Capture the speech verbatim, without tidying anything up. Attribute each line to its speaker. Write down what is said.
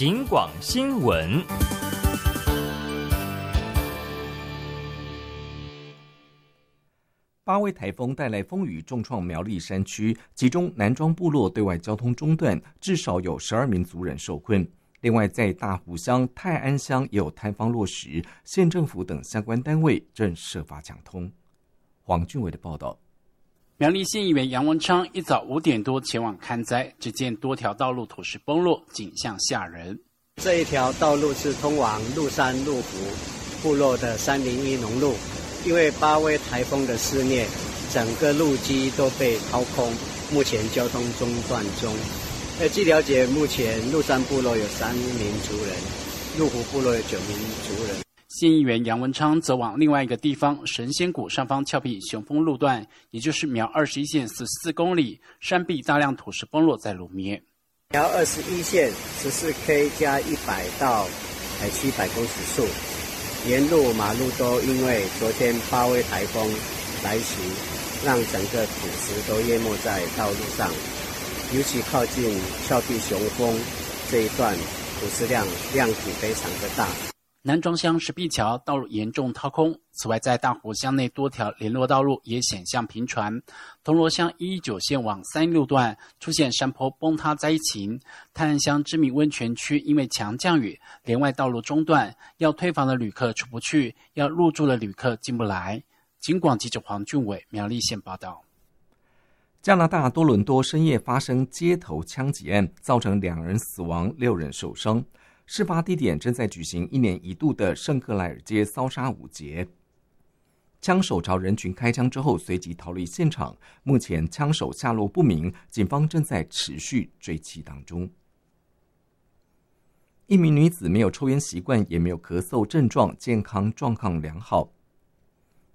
Speaker 1: 警广新闻。八位台风带来风雨，重创苗栗山区，其中南庄部落对外交通中断，至少有十二名族人受困。另外，在大湖乡、泰安乡也有坍方落石，县政府等相关单位正设法抢通。黄俊伟的报道。
Speaker 2: 苗栗县议员杨文昌一早五点多前往勘灾，只见多条道路土石崩落，景象吓人。
Speaker 3: 这一条道路是通往鹿山鹿湖部落的三零一农路，因为八威台风的肆虐，整个路基都被掏空，目前交通中断中。呃，据了解，目前鹿山部落有三名族人，鹿湖部落有九名族人。
Speaker 2: 县议员杨文昌则往另外一个地方神仙谷上方峭壁雄峰路段，也就是苗二十一线十四公里，山壁大量土石崩落在路面。
Speaker 3: 苗二十一线十四 K 加一百到七百公尺处，沿路马路都因为昨天八威台风来袭，让整个土石都淹没在道路上。尤其靠近峭壁雄峰这一段，土石量量体非常的大。
Speaker 2: 南庄乡石壁桥道路严重掏空，此外在大湖乡内多条联络道路也险象频传。铜锣乡一一九线往三路段出现山坡崩塌灾情，泰安乡知名温泉区因为强降雨，连外道路中断，要退房的旅客出不去，要入住的旅客进不来。警广记者黄俊伟苗栗县报道。
Speaker 1: 加拿大多伦多深夜发生街头枪击案，造成两人死亡，六人受伤。事发地点正在举行一年一度的圣克莱尔街骚杀舞节。枪手朝人群开枪之后，随即逃离现场。目前枪手下落不明，警方正在持续追缉当中。一名女子没有抽烟习惯，也没有咳嗽症状，健康状况良好。